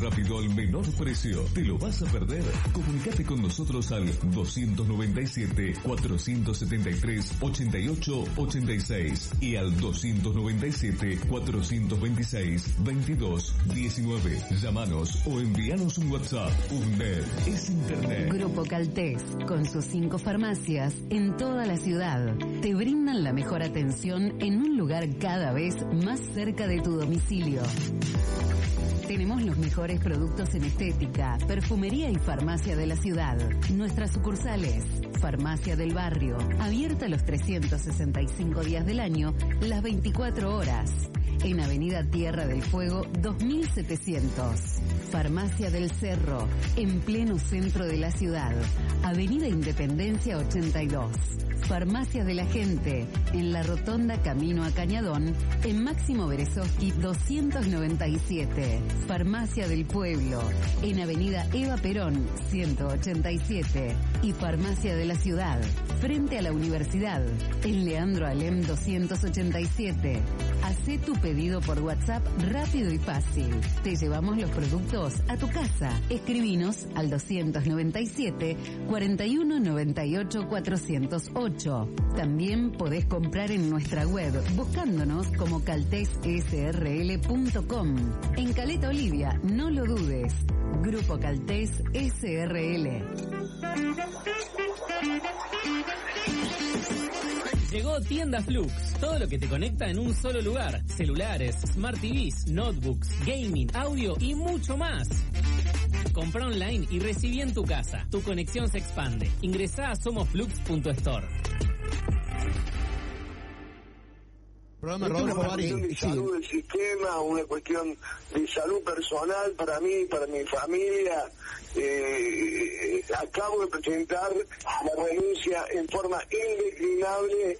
rápido al menor precio. ¿Te lo vas a perder? Comunicate con nosotros al 297-473-8886 y al 297-426-2219. Llámanos o envíanos un WhatsApp. UNED es Internet. Grupo Caltés, con sus 5 farmacias en toda la ciudad, te brindan la mejor atención en un lugar cada vez más cerca de tu domicilio. Tenemos los mejores productos en estética, perfumería y farmacia de la ciudad. Nuestras sucursales: Farmacia del Barrio, abierta los 365 días del año, las 24 horas. En Avenida Tierra del Fuego 2700. Farmacia del Cerro, en pleno centro de la ciudad. Avenida Independencia 82. Farmacia de la Gente, en la Rotonda Camino a Cañadón, en Máximo Berezovsky 297. Farmacia del Pueblo, en Avenida Eva Perón 187. Y Farmacia de la Ciudad, frente a la Universidad, en Leandro Alem 287. Hacé tu pedido por WhatsApp rápido y fácil. Te llevamos los productos a tu casa. Escribinos al 297 41 98 408. También podés comprar en nuestra web buscándonos como caltessrl.com. En Caleta Olivia, no lo dudes. Grupo Caltés SRL. Llegó Tienda Flux, todo lo que te conecta en un solo lugar. Celulares, Smart TVs, notebooks, gaming, audio y mucho más. Compra online y recibí en tu casa. Tu conexión se expande. Ingresá a somosflux.store. Programa Rodolfo Bari. De salud del sistema, una cuestión de salud personal para mí, para mi familia. Acabo de presentar la renuncia en forma indeclinable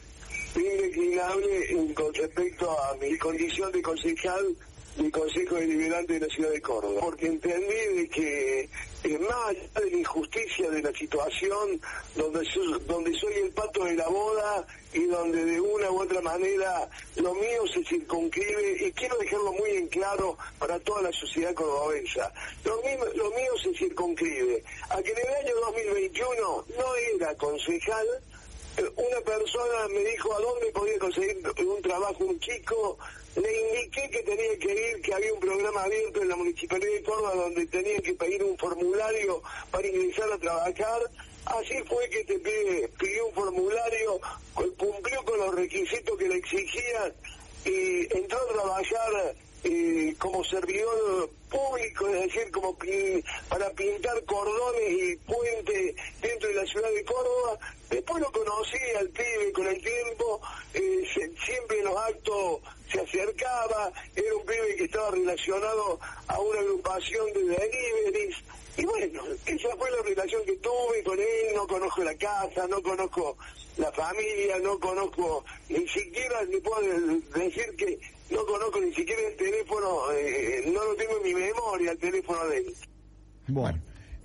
con respecto a mi condición de concejal del Consejo Deliberante de la Ciudad de Córdoba, porque entendí de que más allá de la injusticia de la situación, donde soy el pato de la boda y donde de una u otra manera lo mío se circunscribe, y quiero dejarlo muy en claro para toda la sociedad cordobesa, lo mío se circunscribe a que en el año 2021 no era concejal. Una persona me dijo a dónde podía conseguir un trabajo un chico, le indiqué que tenía que ir, que había un programa abierto en la Municipalidad de Córdoba donde tenía que pedir un formulario para ingresar a trabajar. Así fue que pidió un formulario, cumplió con los requisitos que le exigían y entró a trabajar como servidor público, es decir, como para pintar cordones y puentes dentro de la ciudad de Córdoba. Después lo conocí al pibe con el tiempo, siempre en los actos se acercaba, era un pibe que estaba relacionado a una agrupación de deliveries, y bueno, esa fue la relación que tuve con él. No conozco la casa, no conozco la familia, no conozco, ni siquiera le puedo decir que no conozco ni siquiera el teléfono, no lo tengo en mi memoria el teléfono de él. Bueno,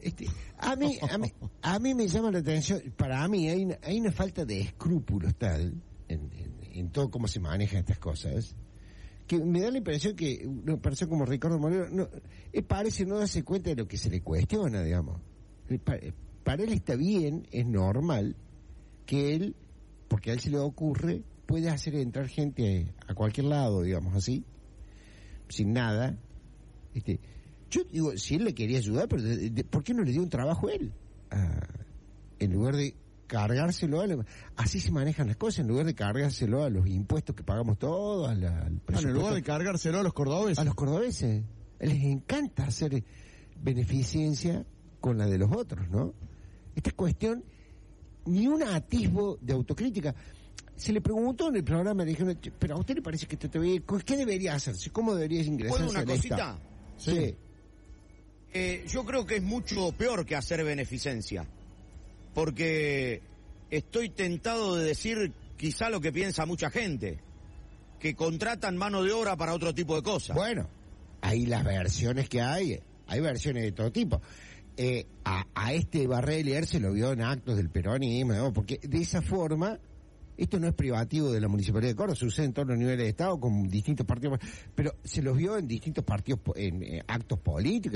a mí me llama la atención, para mí hay una falta de escrúpulos tal en todo cómo se manejan estas cosas, que me da la impresión que una persona como Ricardo Molero parece no darse cuenta de lo que se le cuestiona, digamos. Para él está bien, es normal que él, porque a él se le ocurre, puede hacer entrar gente a cualquier lado, digamos así, sin nada. Yo digo, si él le quería ayudar, pero ¿por qué no le dio un trabajo a él? En lugar de cargárselo así se manejan las cosas, en lugar de cargárselo a los impuestos que pagamos todos, al presupuesto. En lugar de cargárselo a los cordobeses. A los cordobeses. Les encanta hacer beneficencia con la de los otros, ¿no? Esta cuestión, ni un atisbo de autocrítica. Se le preguntó en el programa, le dijeron, pero a usted le parece que ¿qué debería hacerse? ¿Cómo debería ingresar? ¿Puedo una cosita? Sí. Yo creo que es mucho peor que hacer beneficencia, porque estoy tentado de decir quizá lo que piensa mucha gente, que contratan mano de obra para otro tipo de cosas. Bueno, hay las versiones que hay versiones de todo tipo. A este Barrelier se lo vio en actos del peronismo, ¿no? Porque de esa forma, esto no es privativo de la Municipalidad de Córdoba, sucede en todos los niveles de Estado con distintos partidos, pero se los vio en distintos partidos, en actos políticos.